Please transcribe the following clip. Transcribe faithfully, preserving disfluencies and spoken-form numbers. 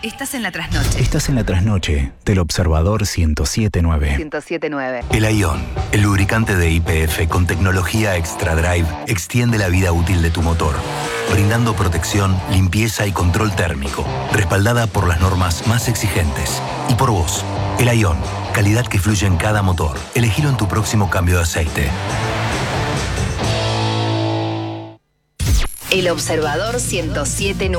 Estás en la trasnoche. Estás en la trasnoche del Observador ciento siete punto nueve. ciento siete punto nueve. El Ion, el lubricante de Y P F con tecnología Extra Drive, extiende la vida útil de tu motor, brindando protección, limpieza y control térmico, respaldada por las normas más exigentes. Y por vos, el Ion, calidad que fluye en cada motor. Elegilo en tu próximo cambio de aceite. El Observador ciento siete punto nueve.